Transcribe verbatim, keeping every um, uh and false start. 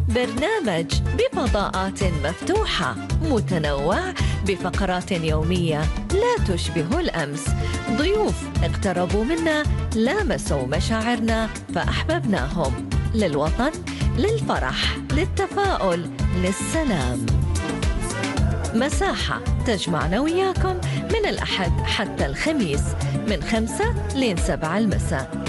برنامج بفضاءات مفتوحة متنوع بفقرات يومية لا تشبه الأمس. ضيوف اقتربوا منا، لامسوا مشاعرنا فأحببناهم. للوطن، للفرح، للتفاؤل، للسلام. مساحة تجمعنا وياكم من الأحد حتى الخميس من خمسة لين سبعة المساء.